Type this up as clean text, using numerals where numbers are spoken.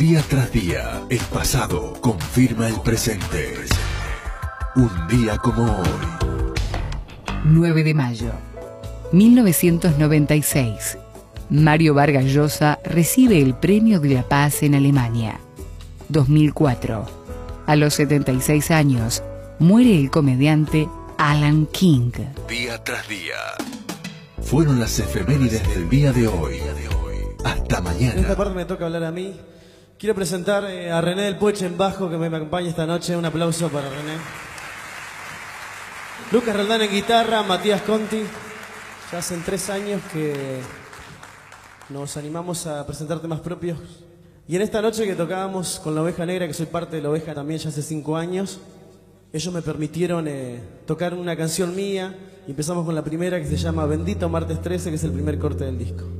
Día tras día, el pasado confirma el presente. Un día como hoy. 9 de mayo, 1996. Mario Vargas Llosa recibe el Premio de la Paz en Alemania. 2004. A los 76 años, muere el comediante Alan King. Día tras día. Fueron las efemérides del día de hoy. Hasta mañana. En esta parte me toca hablar a mí. Quiero presentar a René del Pueche en bajo, que me acompaña esta noche. Un aplauso para René. Lucas Roldán en guitarra, Matías Conti. Ya hacen 3 años que nos animamos a presentar temas propios. Y en esta noche que tocábamos con La Oveja Negra, que soy parte de La Oveja también ya hace 5 años, ellos me permitieron tocar una canción mía y empezamos con la primera, que se llama Bendito Martes 13, que es el primer corte del disco.